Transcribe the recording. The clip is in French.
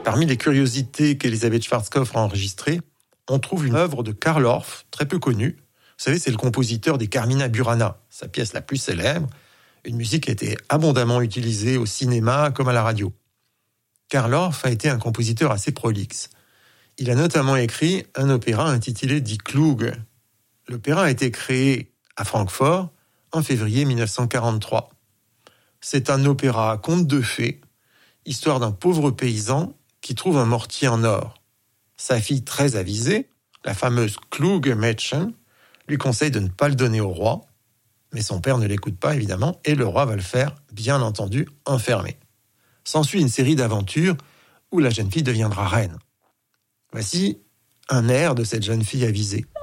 Parmi les curiosités qu'Elisabeth Schwarzkopf a enregistrées, on trouve une œuvre de Karl Orff, très peu connue. Vous savez, c'est le compositeur des Carmina Burana, sa pièce la plus célèbre, une musique qui a été abondamment utilisée au cinéma comme à la radio. Karl Orff a été un compositeur assez prolixe. Il a notamment écrit un opéra intitulé Die Kluge. L'opéra a été créé à Francfort en février 1943. C'est un opéra à conte de fées, histoire d'un pauvre paysan qui trouve un mortier en or. Sa fille très avisée, la fameuse Kluge Mädchen, lui conseille de ne pas le donner au roi, mais son père ne l'écoute pas évidemment, et le roi va le faire, bien entendu, enfermer. S'ensuit une série d'aventures où la jeune fille deviendra reine. Voici un air de cette jeune fille avisée.